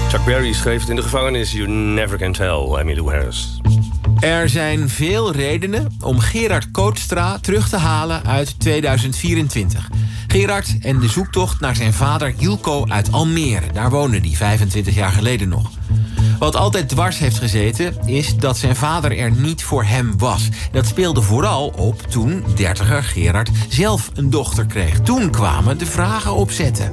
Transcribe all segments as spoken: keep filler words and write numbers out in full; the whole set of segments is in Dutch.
Chuck Berry schreef het in de gevangenis. You never can tell, Emmylou Harris. Er zijn veel redenen om Gerard Kootstra terug te halen uit tweeduizend vierentwintig. Gerard en de zoektocht naar zijn vader Hilco uit Almere. Daar woonde hij vijfentwintig jaar geleden nog. Wat altijd dwars heeft gezeten is dat zijn vader er niet voor hem was. Dat speelde vooral op toen dertiger Gerard zelf een dochter kreeg. Toen kwamen de vragen opzetten.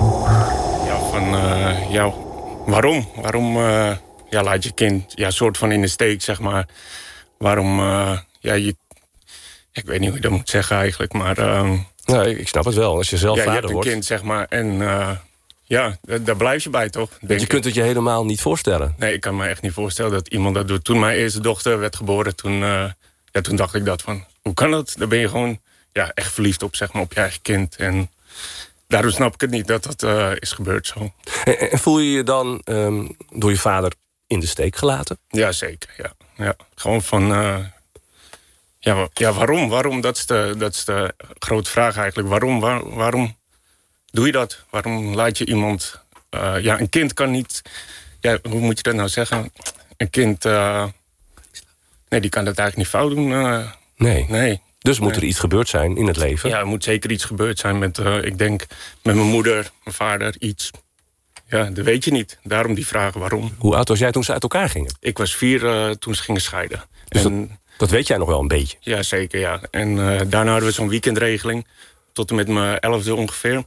Ja, van uh, ja, waarom? Waarom uh, ja, laat je kind ja, soort van in de steek, zeg maar. Waarom, uh, ja, je... Ik weet niet hoe je dat moet zeggen eigenlijk, maar... Uh, ja, ik snap het wel, als je zelf ja, vader je hebt wordt. een kind, zeg maar, en uh, ja, daar blijf je bij, toch? Want je kunt het je helemaal niet voorstellen. Nee, ik kan me echt niet voorstellen dat iemand dat doet. Toen mijn eerste dochter werd geboren, toen, uh, ja, toen dacht ik dat van... Hoe kan dat? Daar ben je gewoon ja, echt verliefd op, zeg maar, op je eigen kind. En daarom snap ik het niet dat dat uh, is gebeurd zo. En, en voel je je dan um, door je vader in de steek gelaten? Ja, zeker, ja. ja. Gewoon van... Uh, ja, ja, waarom? Waarom? Dat is de, dat is de grote vraag eigenlijk. Waarom? Waar, waarom doe je dat? Waarom laat je iemand... Uh, ja, een kind kan niet... Ja, hoe moet je dat nou zeggen? Een kind... Uh, nee, die kan dat eigenlijk niet fout doen. Uh, nee. nee. Dus moet nee. er iets gebeurd zijn in het leven? Ja, er moet zeker iets gebeurd zijn met... Uh, ik denk met mijn moeder, mijn vader, iets. Ja, dat weet je niet. Daarom die vragen waarom. Hoe oud was jij toen ze uit elkaar gingen? Ik was vier uh, toen ze gingen scheiden. Dus en, dat, dat weet jij nog wel een beetje? Ja, zeker, ja. En uh, daarna hadden we zo'n weekendregeling. Tot en met mijn elfde ongeveer.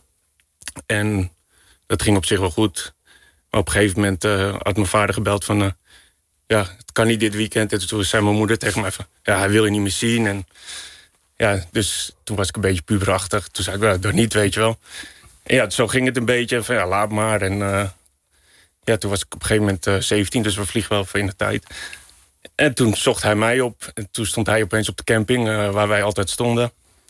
En dat ging op zich wel goed. Maar op een gegeven moment uh, had mijn vader gebeld van... Uh, ja, het kan niet dit weekend. En toen zei mijn moeder tegen mij van... Ja, hij wil je niet meer zien. En, ja, dus toen was ik een beetje puberachtig. Toen zei ik, well, dat niet, weet je wel. En ja, zo ging het een beetje. Van, ja, laat maar. En uh, ja, toen was ik op een gegeven moment uh, zeventien. Dus we vliegen wel voor in de tijd. En toen zocht hij mij op. En toen stond hij opeens op de camping uh, waar wij altijd stonden.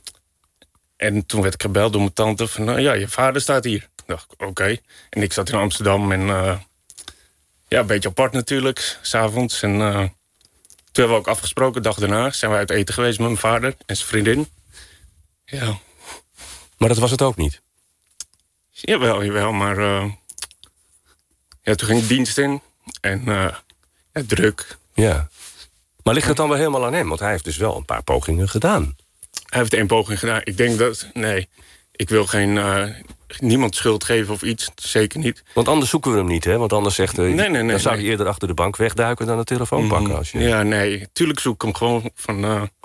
En toen werd ik gebeld door mijn tante van... Uh, ja, je vader staat hier. Ik dacht, oké. Okay. En ik zat in Amsterdam en... Uh, ja, een beetje apart natuurlijk, 's avonds. En uh, toen hebben we ook afgesproken, de dag daarna... zijn we uit eten geweest met mijn vader en zijn vriendin. Ja. Maar dat was het ook niet? Jawel, jawel, maar... Uh, ja, toen ging ik dienst in. En uh, ja, druk. Ja. Maar ligt het dan wel helemaal aan hem? Want hij heeft dus wel een paar pogingen gedaan. Hij heeft één poging gedaan. Ik denk dat... Nee, ik wil geen... Uh, niemand schuld geven of iets, zeker niet. Want anders zoeken we hem niet, hè? Want anders zegt hij... Nee, nee, nee, dan zou nee. je eerder achter de bank wegduiken dan de telefoon pakken. Als je... Ja, nee. Tuurlijk zoek ik hem gewoon van... Uh,